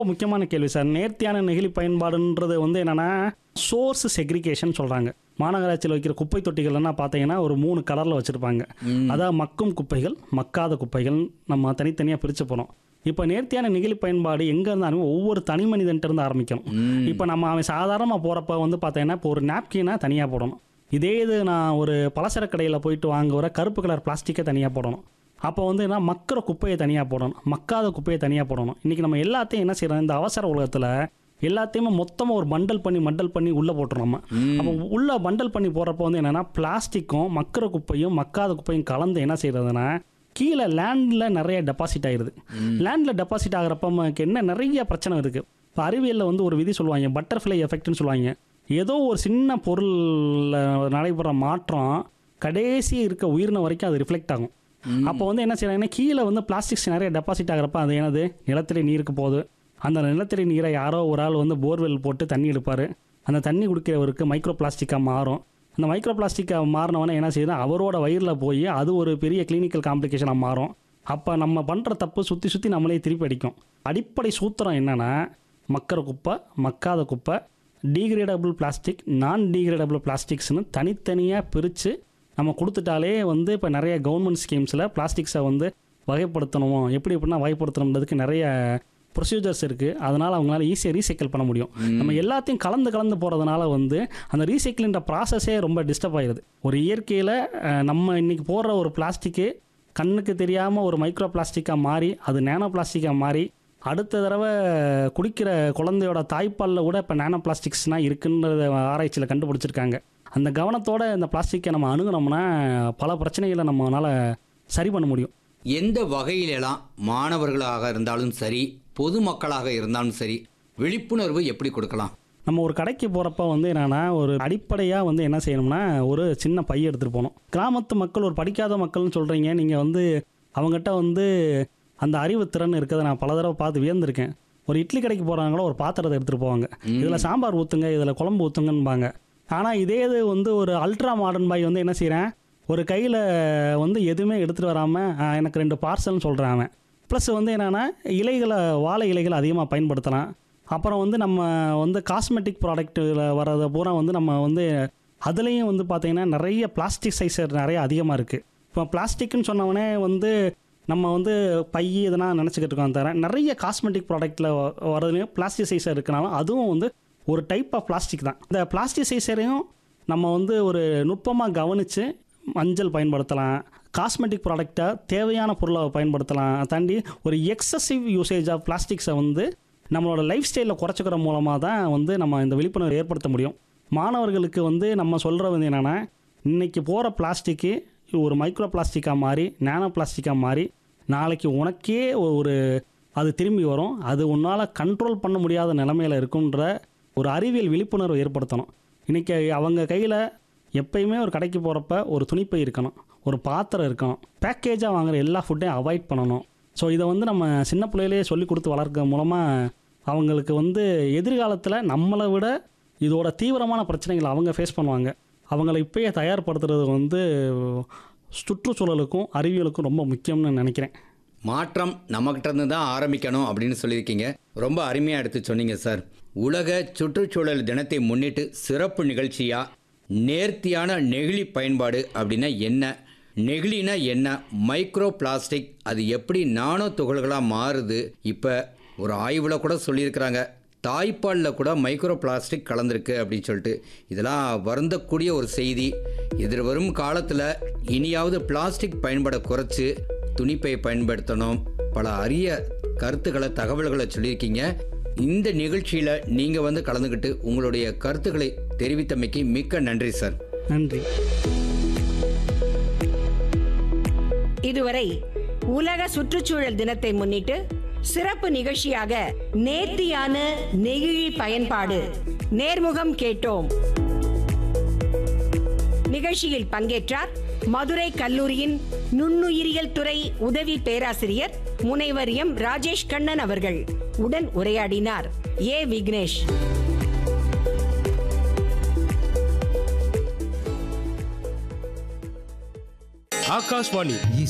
முக்கியமான கேள்வி சார். நேர்த்தியான நெகிழி பயன்பாடுன்றது வந்து என்னன்னா சோர்ஸ் செக்ரிகேஷன் சொல்றாங்க. மாநகராட்சியில் வைக்கிற குப்பை தொட்டிகள்லாம் பார்த்தீங்கன்னா ஒரு 3 கலரில் வச்சுருப்பாங்க. அதாவது மக்கும் குப்பைகள், மக்காத குப்பைகள் நம்ம தனித்தனியாக பிரித்து போகிறோம். இப்போ நேர்த்தியான நெகிழி பயன்பாடு எங்கே இருந்தாலும் ஒவ்வொரு தனி மனிதன்ட்டு இருந்து ஆரம்பிக்கணும். இப்போ நம்ம அவன் சாதாரணமாக போகிறப்ப வந்து பார்த்தீங்கன்னா இப்போ ஒரு நாப்கினை தனியாக போடணும். இதே இது நான் ஒரு பலசரக்கு கடையில் போயிட்டு வாங்குற கருப்பு கலர் பிளாஸ்டிக்கை தனியாக போடணும். அப்போ வந்து என்ன மக்கிற குப்பையை தனியாக போடணும், மக்காத குப்பையை தனியாக போடணும். இன்றைக்கி நம்ம எல்லாத்தையும் என்ன செய்கிறோம், இந்த அவசர உலகத்தில் எல்லாத்தையுமே மொத்தமாக ஒரு மண்டல் பண்ணி உள்ளே போட்டுறோம். நம்ம அப்போ உள்ளே பண்டல் பண்ணி போகிறப்போ வந்து என்னென்னா பிளாஸ்டிக்கும் மக்கிற குப்பையும் மக்காத குப்பையும் கலந்து என்ன செய்கிறதுனா கீழே லேண்டில் நிறைய டெபாசிட் ஆகிடுது. லேண்டில் டெபாசிட் ஆகிறப்ப நமக்கு என்ன நிறைய பிரச்சனை இருக்குது. இப்போ அறிவியலில் வந்து ஒரு விதி சொல்லுவாங்க, பட்டர்ஃப்ளை எஃபெக்ட்னு சொல்லுவாங்க. ஏதோ ஒரு சின்ன பொருளில் நடைபெற மாற்றம் கடைசி இருக்க உயிரின வரைக்கும் அது ரிஃப்ளெக்ட் ஆகும். அப்போ வந்து என்ன செய்யறாங்கன்னா கீழே வந்து பிளாஸ்டிக்ஸ் நிறைய டெபாசிட் ஆகிறப்ப அது என்னது நிலத்தடி நீருக்கு போகுது. அந்த நிலத்தடி நீரை யாரோ ஒரு ஆள் வந்து போர்வெல் போட்டு தண்ணி எடுப்பார். அந்த தண்ணி குடிக்கிறவருக்கு மைக்ரோ பிளாஸ்டிக்காக மாறும். அந்த மைக்ரோ பிளாஸ்டிக்காக மாறினவனே என்ன செய்யுது, அவரோட வயிறில் போய் அது ஒரு பெரிய கிளினிக்கல் காம்ப்ளிகேஷனாக மாறும். அப்போ நம்ம பண்ணுற தப்பு சுற்றி நம்மளே திருப்பி அடிக்கும். அடிப்படை சூத்திரம் என்னென்னா மக்கிற குப்பை, மக்காத குப்பை, டீக்ரேடபிள் பிளாஸ்டிக், நான் டீக்ரேடபிள் பிளாஸ்டிக்ஸ்னு தனித்தனியாக பிரித்து நம்ம கொடுத்துட்டாலே வந்து இப்போ நிறைய கவர்மெண்ட் ஸ்கீம்ஸில் பிளாஸ்டிக்ஸை வந்து வகைப்படுத்தணும். எப்படின்னா வகைப்படுத்தணுன்றதுக்கு நிறைய ப்ரொசீஜர்ஸ் இருக்குது. அதனால் அவங்களால ஈஸியாக ரீசைக்கிள் பண்ண முடியும். நம்ம எல்லாத்தையும் கலந்து போகிறதுனால வந்து அந்த ரீசைக்கிள்ன்ற ப்ராசஸே ரொம்ப டிஸ்டர்ப் ஆகிடுது. ஒரு இயற்கையில் நம்ம இன்றைக்கி போடுற ஒரு பிளாஸ்டிக்கு கண்ணுக்கு தெரியாமல் ஒரு மைக்ரோ பிளாஸ்டிக்காக மாறி அது நேனோ பிளாஸ்டிக்காக மாறி அடுத்த தடவை குடிக்கிற குழந்தையோட தாய்ப்பாலில் கூட இப்போ நேனோ பிளாஸ்டிக்ஸ்னால் இருக்குன்றத ஆராய்ச்சியில் கண்டுபிடிச்சிருக்காங்க. அந்த கவனத்தோட இந்த பிளாஸ்டிக்கை நம்ம அணுகுனோம்னா பல பிரச்சனைகளை நம்மளால் சரி பண்ண முடியும். எந்த வகையிலெல்லாம் மாணவர்களாக இருந்தாலும் சரி, பொதுமக்களாக இருந்தாலும் சரி, விழிப்புணர்வு எப்படி கொடுக்கலாம்? நம்ம ஒரு கடைக்கு போகிறப்ப வந்து என்னென்னா ஒரு அடிப்படையாக வந்து என்ன செய்யணும்னா ஒரு சின்ன பை எடுத்துகிட்டு போகணும். கிராமத்து மக்கள் ஒரு படிக்காத மக்கள்னு சொல்கிறீங்க, நீங்கள் வந்து அவங்ககிட்ட வந்து அந்த அறிவு திறன் இருக்கிறத நான் பல தடவை பார்த்து வியந்திருக்கேன். ஒரு இட்லி கடைக்கு போகிறாங்களோ ஒரு பாத்திரத்தை எடுத்துகிட்டு போவாங்க. இதில் சாம்பார் ஊற்றுங்க, இதில் குழம்பு ஊற்றுங்கன்பாங்க. ஆனால் இதே இது வந்து ஒரு அல்ட்ரா மாடர்ன் பாய் வந்து என்ன செய்கிறேன், ஒரு கையில் வந்து எதுவுமே எடுத்துகிட்டு வராமல் எனக்கு 2 பார்சல்னு சொல்கிறேன் அவன். ப்ளஸ் வந்து என்னென்னா வாழை இலைகளை அதிகமாக பயன்படுத்தலாம். அப்புறம் வந்து நம்ம வந்து காஸ்மெட்டிக் ப்ராடக்ட்டில் வர்றதை பூரா வந்து நம்ம வந்து அதுலேயும் வந்து பார்த்திங்கன்னா நிறைய பிளாஸ்டிக் சைஸர் நிறைய அதிகமாக இருக்குது. இப்போ பிளாஸ்டிக்னு சொன்னவொடனே வந்து நம்ம வந்து பை இதெல்லாம் நினச்சிக்கிட்டு இருக்கோம். தர நிறைய காஸ்மெட்டிக் ப்ராடக்ட்டில் வரதுலையும் பிளாஸ்டிக் சைஸர் இருக்குனாலும் அதுவும் வந்து ஒரு டைப் ஆஃப் பிளாஸ்டிக் தான். இந்த பிளாஸ்டிக் சைஸரையும் நம்ம வந்து ஒரு நுட்பமாக கவனித்து மஞ்சள் பயன்படுத்தலாம், காஸ்மெட்டிக் ப்ராடக்டை தேவையான பொருளை பயன்படுத்தலாம். தாண்டி ஒரு எக்ஸசிவ் யூசேஜ் ஆஃப் பிளாஸ்டிக்ஸை வந்து நம்மளோட லைஃப் ஸ்டைலில் குறைச்சிக்கிற மூலமாக தான் வந்து நம்ம இந்த விழிப்புணர்வு ஏற்படுத்த முடியும். மாணவர்களுக்கு வந்து நம்ம சொல்கிறது வந்து என்னென்னா இன்றைக்கி போகிற பிளாஸ்டிக்கு ஒரு மைக்ரோ பிளாஸ்டிக்காக மாறி நேனோ பிளாஸ்டிக்காக மாறி நாளைக்கு உனக்கே ஒரு அது திரும்பி வரும். அது உன்னால் கண்ட்ரோல் பண்ண முடியாத நிலைமையில் இருக்குன்ற ஒரு அறிவியல் விழிப்புணர்வு ஏற்படுத்தணும். இன்றைக்கி அவங்க கையில் எப்பயுமே ஒரு கடைக்கு போகிறப்ப ஒரு துணிப்பை இருக்கணும், ஒரு பாத்திரம் இருக்கணும். பேக்கேஜாக வாங்குகிற எல்லா ஃபுட்டையும் அவாய்ட் பண்ணணும். ஸோ இதை வந்து நம்ம சின்ன பிள்ளையிலேயே சொல்லி கொடுத்து வளர்க்க மூலமாக அவங்களுக்கு வந்து எதிர்காலத்தில் நம்மளை விட இதோட தீவிரமான பிரச்சனைகள் அவங்க ஃபேஸ் பண்ணுவாங்க. அவங்கள இப்போயே தயார்படுத்துறது வந்து சுற்றுச்சூழலுக்கும் அறிவியலுக்கும் ரொம்ப முக்கியம்னு நினைக்கிறேன். மாற்றம் நம்மகிட்ட இருந்து தான் ஆரம்பிக்கணும் அப்படின்னு சொல்லியிருக்கீங்க. ரொம்ப அருமையாக எடுத்து சொன்னீங்க சார். உலக சுற்றுச்சூழல் தினத்தை முன்னிட்டு சிறப்பு நிகழ்ச்சியாக நேர்த்தியான நெகிழி பயன்பாடு அப்படின்னா என்ன, நெகிழினா என்ன, மைக்ரோ பிளாஸ்டிக் அது எப்படி நானோ துகள்களாக மாறுது, இப்போ ஒரு ஆய்வில் கூட சொல்லியிருக்கிறாங்க தாய்ப்பாலில் கூட மைக்ரோ பிளாஸ்டிக் கலந்துருக்கு அப்படின்னு சொல்லிட்டு. இதெல்லாம் வருந்தக்கூடிய ஒரு செய்தி. எதிர்வரும் காலத்தில் இனியாவது பிளாஸ்டிக் பயன்பாடை குறைச்சி துணிப்பை பயன்படுத்தணும். பல அரிய கருத்துக்களை தகவல்களை சொல்லியிருக்கீங்க. இந்த நிகழ்ச்சியில் நீங்கள் வந்து கலந்துக்கிட்டு உங்களுடைய கருத்துக்களை தெரிவித்தமைக்கு மிக்க நன்றி சார். நன்றி. இதுவரை உலக சுற்றுச்சூழல் தினத்தை முன்னிட்டு சிறப்பு நிகழ்ச்சியாக நேர்த்தியான நெகிழி பயன்பாடு நேர்முகம் கேட்டோம். நிகழ்ச்சியில் பங்கேற்றார் மதுரை கல்லூரியின் நுண்ணுயிரியல் துறை உதவி பேராசிரியர் முனைவர் எம் ராஜேஷ் கண்ணன் அவர்கள். உடன் உரையாடினார் ஏ விக்னேஷ். ஆகாஷ்வாணி